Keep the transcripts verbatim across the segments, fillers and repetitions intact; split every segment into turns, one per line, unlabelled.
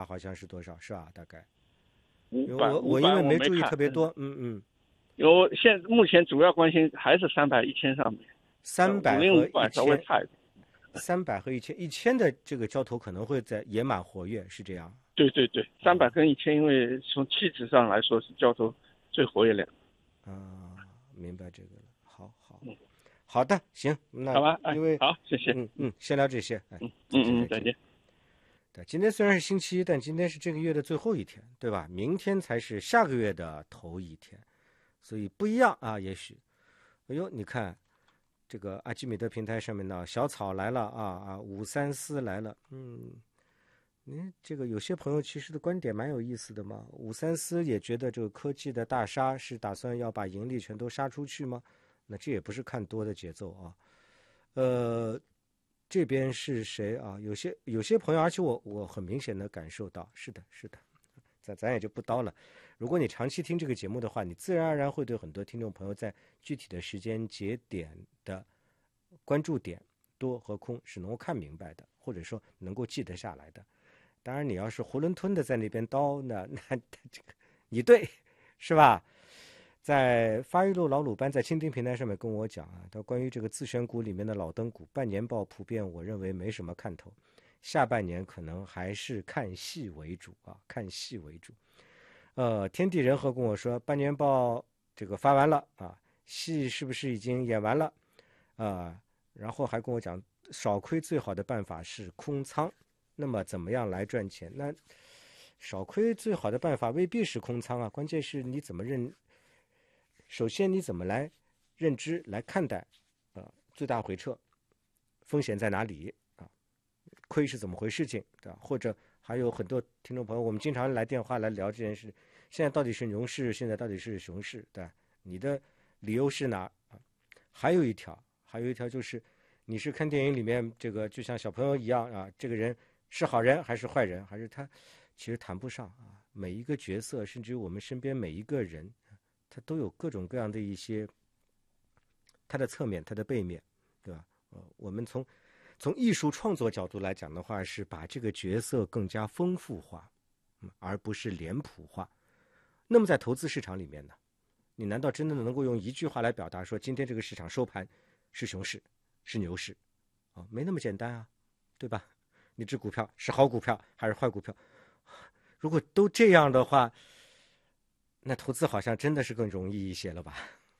好像是多少，是吧？大概。
五百，
我我因为没注意特别多，嗯嗯。
有现目前主要关心还是三百一千上面，
三百和一
稍微
千，
差一点。
三百和一千，一千的这个交投可能会在也蛮活跃，是这样。
对对对，三百跟一千，因为从气质上来说是交投最活跃量。
啊，明白这个了。好好，嗯，好的，行，那
好吧，哎，
因为
好，谢谢，
嗯嗯，先聊这些，哎，
嗯嗯嗯，
再见。
再见。
对，今天虽然是星期一，但今天是这个月的最后一天，对吧？明天才是下个月的头一天，所以不一样啊。也许，哎呦，你看这个阿基米德平台上面呢，小草来了啊啊，五三四来了，嗯。嗯，这个有些朋友其实的观点蛮有意思的嘛。五三思也觉得这个科技的大杀是打算要把盈利全都杀出去吗？那这也不是看多的节奏啊。呃，这边是谁啊？有些有些朋友，而且我我很明显的感受到，是的，是的，咱咱也就不叨了。如果你长期听这个节目的话，你自然而然会对很多听众朋友在具体的时间节点的关注点多和空是能够看明白的，或者说能够记得下来的。当然，你要是囫囵吞的在那边叨，那那这个你对，是吧？在发育路老鲁班在蜻蜓平台上面跟我讲啊，他关于这个自选股里面的老登股，半年报普遍我认为没什么看头，下半年可能还是看戏为主啊，看戏为主。呃，天地人和跟我说，半年报这个发完了啊，戏是不是已经演完了啊、呃？然后还跟我讲，少亏最好的办法是空仓。那么怎么样来赚钱？那少亏最好的办法未必是空仓啊，关键是你怎么认。首先你怎么来认知来看待，呃，最大回撤风险在哪里啊？亏是怎么回事情，对吧？或者还有很多听众朋友，我们经常来电话来聊这件事，现在到底是牛市，现在到底是熊市，对吧？你的理由是哪啊？还有一条，还有一条就是你是看电影里面这个，就像小朋友一样啊，这个人是好人还是坏人，还是他其实谈不上啊。每一个角色，甚至于我们身边每一个人，他都有各种各样的一些他的侧面，他的背面，对吧？呃，我们从从艺术创作角度来讲的话，是把这个角色更加丰富化，嗯，而不是脸谱化。那么在投资市场里面呢，你难道真的能够用一句话来表达说今天这个市场收盘是熊市是牛市啊？没那么简单啊，对吧？你这股票是好股票还是坏股票？如果都这样的话，那投资好像真的是更容易一些了吧？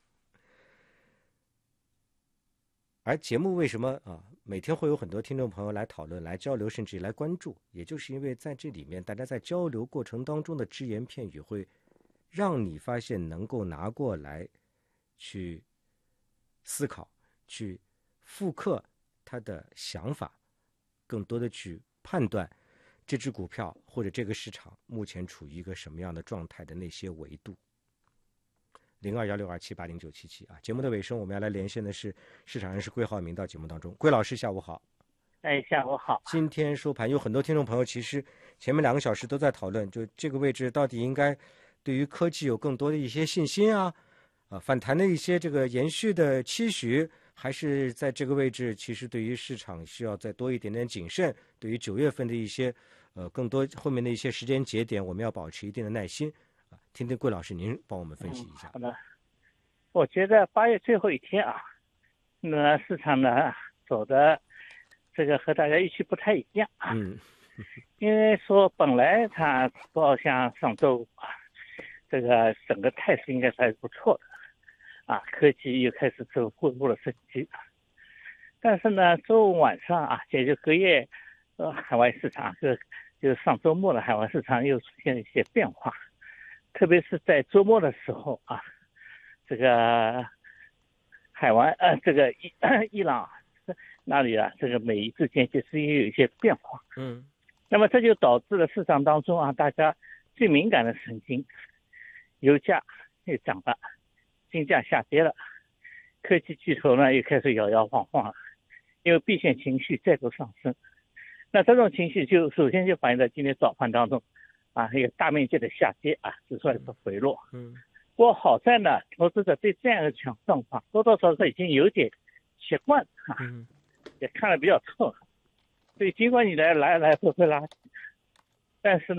而节目为什么啊每天会有很多听众朋友来讨论、来交流，甚至来关注，也就是因为在这里面，大家在交流过程当中的只言片语，会让你发现能够拿过来去思考、去复刻他的想法，更多的去判断这只股票或者这个市场目前处于一个什么样的状态的那些维度。零二幺六二七八零九七七啊，节目的尾声我们要来连线的是市场人士桂浩明到节目当中。桂老师下午好。
哎，下午好。
今天收盘有很多听众朋友其实前面两个小时都在讨论，就这个位置到底应该对于科技有更多的一些信心啊，啊反弹的一些这个延续的期许，还是在这个位置其实对于市场需要再多一点点谨慎，对于九月份的一些呃更多后面的一些时间节点我们要保持一定的耐心啊。听听桂老师您帮我们分析一下。
嗯、好的，我觉得八月最后一天啊，那市场呢走的这个和大家预期不太一样啊。
嗯，
因为说本来它报像上周啊，这个整个态势应该还是不错的啊，科技又开始走恢复了升级。但是呢，周五晚上啊，也就隔夜，呃，海外市场就就上周末的海外市场又出现了一些变化，特别是在周末的时候啊，这个海湾呃，这个伊伊朗那里啊，这个美伊之间就是也有一些变化。
嗯，
那么这就导致了市场当中啊，大家最敏感的神经，油价又涨了，金价下跌了，科技巨头呢又开始摇摇晃晃了，因为避险情绪再度上升。那这种情绪就首先就反映在今天早盘当中啊，有大面积的下跌啊，指数还是回落。
嗯，
不过好在呢，投资者对这样的情状况多多少少已经有点习惯啊，
嗯，
也看得比较透。所以尽管你来来来回回拉，但是呢。